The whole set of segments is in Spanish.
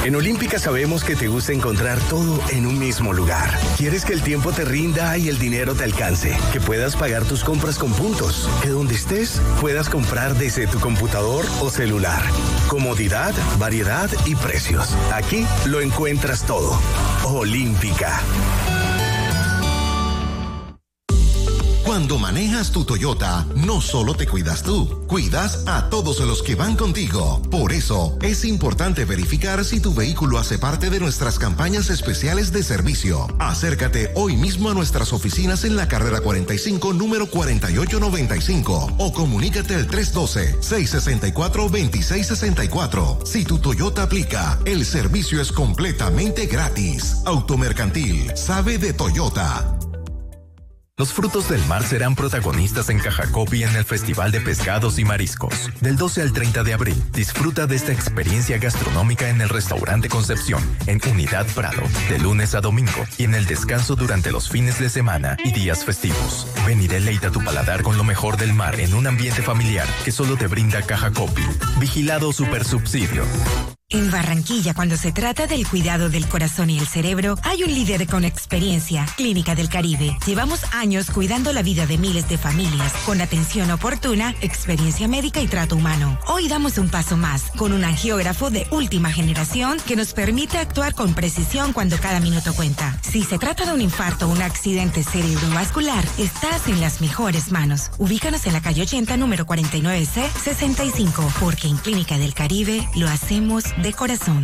En Olímpica sabemos que te gusta encontrar todo en un mismo lugar. Quieres que el tiempo te rinda y el dinero te alcance, que puedas pagar tus compras con puntos, que donde estés puedas comprar desde tu computador o celular. Comodidad, variedad y precios. Aquí lo encuentras todo. Olímpica. Cuando manejas tu Toyota, no solo te cuidas tú, cuidas a todos los que van contigo. Por eso, es importante verificar si tu vehículo hace parte de nuestras campañas especiales de servicio. Acércate hoy mismo a nuestras oficinas en la carrera 45, número 4895, o comunícate al 312-664-2664. Si tu Toyota aplica, el servicio es completamente gratis. Automercantil, sabe de Toyota. Los frutos del mar serán protagonistas en Cajacopi en el Festival de Pescados y Mariscos. Del 12 al 30 de abril, disfruta de esta experiencia gastronómica en el Restaurante Concepción, en Unidad Prado, de lunes a domingo, y en el descanso durante los fines de semana y días festivos. Ven y deleita tu paladar con lo mejor del mar en un ambiente familiar que solo te brinda Cajacopi. Vigilado Supersubsidio. En Barranquilla, cuando se trata del cuidado del corazón y el cerebro, hay un líder con experiencia, Clínica del Caribe. Llevamos años cuidando la vida de miles de familias, con atención oportuna, experiencia médica y trato humano. Hoy damos un paso más, con un angiógrafo de última generación que nos permite actuar con precisión cuando cada minuto cuenta. Si se trata de un infarto o un accidente cerebrovascular, estás en las mejores manos. Ubícanos en la calle 80, número 49C, 65, porque en Clínica del Caribe lo hacemos de corazón.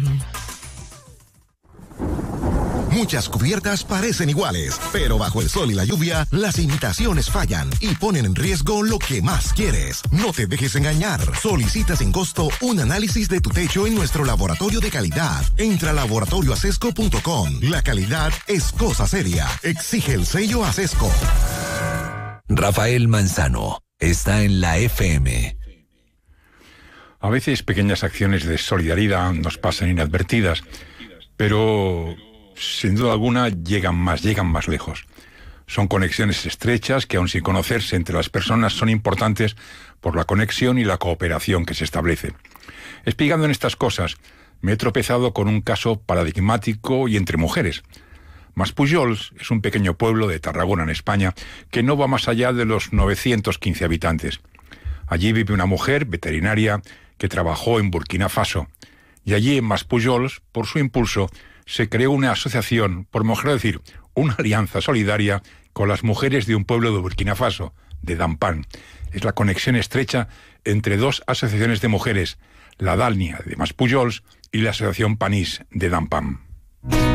Muchas cubiertas parecen iguales, pero bajo el sol y la lluvia, las imitaciones fallan y ponen en riesgo lo que más quieres. No te dejes engañar. Solicita sin costo un análisis de tu techo en nuestro laboratorio de calidad. Entra a laboratorioacesco.com. La calidad es cosa seria. Exige el sello Acesco. Rafael Manzano está en la FM. A veces pequeñas acciones de solidaridad nos pasan inadvertidas, pero sin duda alguna llegan más lejos. Son conexiones estrechas que, aun sin conocerse entre las personas, son importantes por la conexión y la cooperación que se establece. Explicando en estas cosas, me he tropezado con un caso paradigmático y entre mujeres. Maspujols es un pequeño pueblo de Tarragona, en España, que no va más allá de los 915 habitantes. Allí vive una mujer veterinaria que trabajó en Burkina Faso. Y allí en Maspujols, por su impulso, se creó una asociación, por mejor decir, una alianza solidaria con las mujeres de un pueblo de Burkina Faso, de Dampan. Es la conexión estrecha entre dos asociaciones de mujeres, la Dalnia de Maspujols y la Asociación Panis de Dampan.